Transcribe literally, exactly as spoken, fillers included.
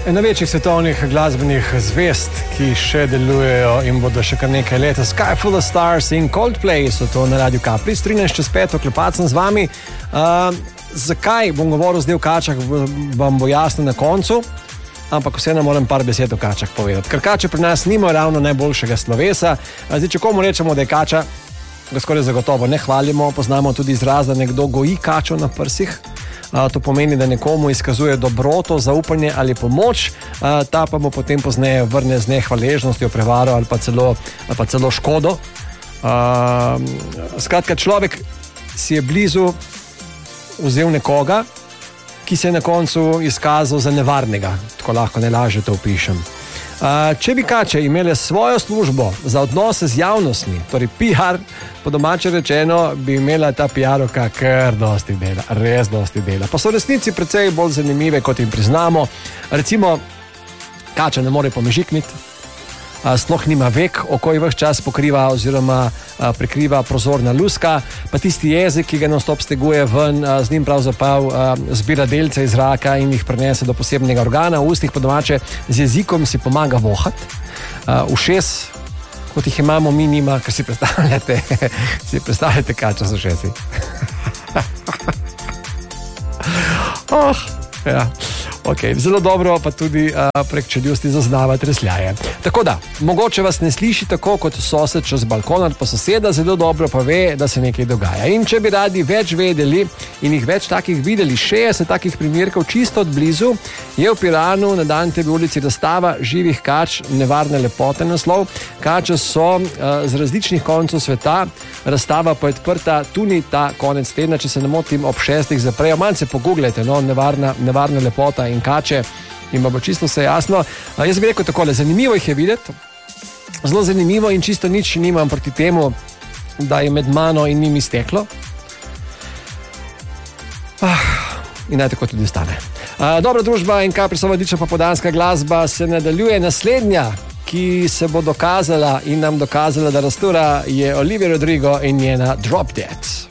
Ena večjih svetovnih glasbenih zvest, ki še delujejo in bodo še kar nekaj leta. Sky Full of Stars in Coldplay so to na Radiu Kapri. trinajst čez pet, oklepacem z vami. Uh, zakaj bom govoril zdaj o kačah, vam bo jasno na koncu, ampak vseeno moram par besed o kačah povedati. Ker kače pri nas nimajo ravno najboljšega slovesa. Zdaj, če komu rečemo, da je kača, ga skoraj zagotovo ne hvalimo. Poznamo tudi izraz, da nekdo goji kačo na prsih. Uh, to pomeni, da nekomu izkazuje dobroto, zaupanje ali pomoč, uh, ta pa mu potem pozneje vrne z nehvaležnostjo, prevaro ali pa celo, ali pa celo škodo. Uh, skratka, človek si je blizu vzel nekoga, ki se je na koncu izkazal za nevarnega. Tako lahko najlažje to opišem. Uh, če bi kače imele svojo službo za odnose z javnostmi, torej P R, po domače rečeno, bi imela ta P R-ovka kar dosti dela, res dosti dela. Pa so resnici precej bolj zanimive, kot jim priznamo. Recimo, kača ne more pomežikniti, uh, sploh nima vek, oko ji ves čas pokriva oziroma uh, prekriva prozorna luska, pa tisti jezik, ki ga non-stop steguje ven, uh, z njim pravzaprav uh, zbira delce iz zraka in jih prenese do posebnega organa. V ustih po domače z jezikom si pomaga vohati. Uh, ušes, kot jih imamo mi, nima, ker si predstavljate, si predstavljate kačo z ušesi. oh, ja. Okay, zelo dobro pa tudi uh, prek čeljusti zaznava tresljaje. Tako da, mogoče vas ne sliši tako kot sosed čez balkon ali pa soseda, zelo dobro pa ve, da se nekaj dogaja. In če bi radi več vedeli in jih več takih videli, šestdeset takih primerkov čisto od blizu, je v Piranu na Dantevi ulici razstava živih kač, nevarne lepote naslov. Kače so uh, z različnih koncev sveta, razstava pa je odprta tudi ta konec tedna, če se ne motim, ob šestih zaprejo. Malce pogooglejte, no, nevarna, nevarna lepota in kače, in bo čisto vse jasno. A, jaz bi rekel takole, zanimivo jih je videti, zelo zanimivo in čisto nič nimam proti temu, da je med mano in njim izteklo. Ah, in naj tako tudi ostane. A, dobra družba in Kapri so vodiča popoldanska glasba se nadaljuje. Naslednja, ki se bo dokazala in nam dokazala, da rastura, je Olivia Rodrigo in njena Drop Dead.